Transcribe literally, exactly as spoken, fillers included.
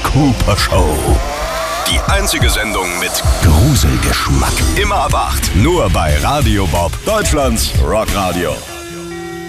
Cooper Show. Die einzige Sendung mit Gruselgeschmack. immer ab acht. Nur bei Radio Bob, Deutschlands Rockradio.